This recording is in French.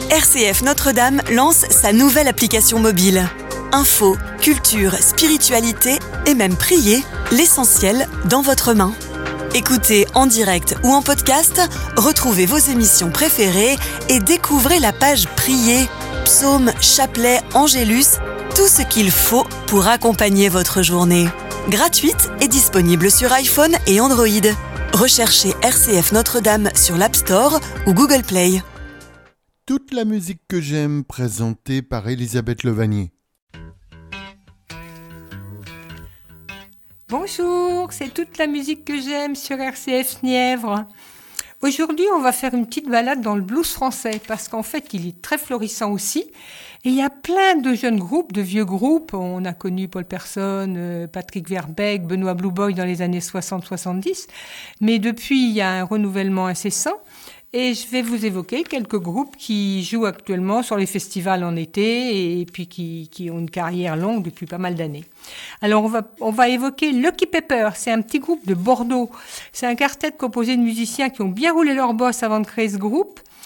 RCF Notre-Dame lance sa nouvelle application mobile. Info, culture, spiritualité et même prier, l'essentiel dans votre main. Écoutez en direct ou en podcast, retrouvez vos émissions préférées et découvrez la page Prier, psaumes, chapelets, angélus, tout ce qu'il faut pour accompagner votre journée. Gratuite et disponible sur iPhone et Android. Recherchez RCF Notre-Dame sur l'App Store ou Google Play. Toute la musique que j'aime, présentée par Elisabeth Levanier. Bonjour, c'est toute la musique que j'aime sur RCF Nièvre. Aujourd'hui, on va faire une petite balade dans le blues français parce qu'en fait, il est très florissant aussi. Et il y a plein de jeunes groupes, de vieux groupes. On a connu Paul Persson, Patrick Verbeek, Benoît Blue Boy dans les années 60-70. Mais depuis, il y a un renouvellement incessant. Et je vais vous évoquer quelques groupes qui jouent actuellement sur les festivals en été et puis qui ont une carrière longue depuis pas mal d'années. Alors on va évoquer Lucky Pepper, c'est un petit groupe de Bordeaux. C'est un quartet composé de musiciens qui ont bien roulé leur boss avant de créer ce groupe.